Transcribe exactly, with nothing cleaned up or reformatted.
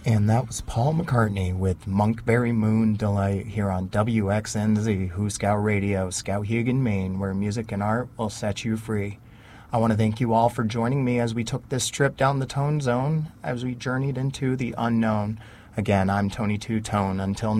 And that was Paul McCartney with Monkberry Moon Delight here on W X N Z, Who Scout Radio, Skowhegan, Maine, where music and art will set you free. I want to thank you all for joining me as we took this trip down the Tone Zone, as we journeyed into the unknown. Again, I'm Tony Two Tone. Until